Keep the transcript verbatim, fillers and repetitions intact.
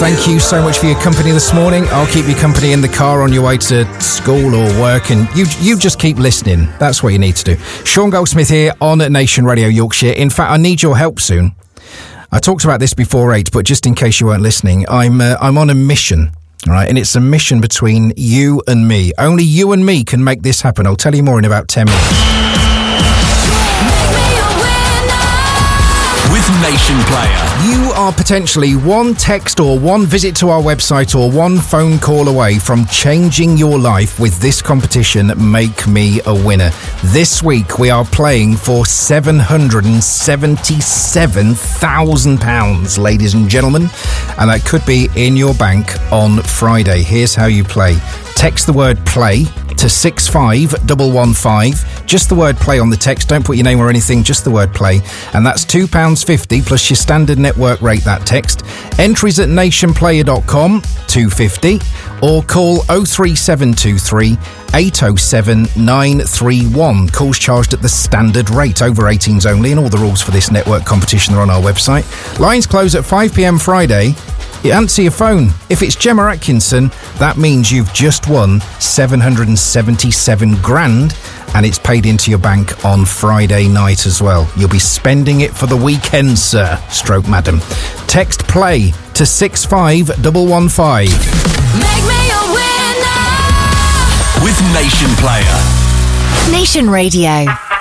Thank you so much for your company this morning. I'll keep you company in the car on your way to school or work, and you you just keep listening. That's what you need to do. Sean Goldsmith here on Nation Radio Yorkshire. In fact, I need your help soon. I talked about this before eight, but just in case you weren't listening, I'm uh, I'm on a mission. All right, and it's a mission between you and me. Only you and me can make this happen. I'll tell you more in about ten minutes. With Nation Player. You are potentially one text or one visit to our website or one phone call away from changing your life with this competition, Make Me a Winner. This week we are playing for seven hundred seventy-seven thousand pounds, ladies and gentlemen, and that could be in your bank on Friday. Here's how you play. Text the word play to six five one one five. Just the word play on the text. Don't put your name or anything, just the word play. And that's two pounds fifty plus your standard network rate, that text. Entries at nationplayer dot com, two pounds fifty. Or call oh three seven two three, eight oh seven, nine three one. Calls charged at the standard rate. Over eighteens only, and all the rules for this network competition are on our website. Lines close at five p.m. Friday. You answer your phone. If it's Gemma Atkinson, that means you've just won seven hundred seventy-seven grand, and it's paid into your bank on Friday night as well. You'll be spending it for the weekend, sir, stroke madam. Text play to six five one one five. Make me a winner with Nation Player. Nation Radio.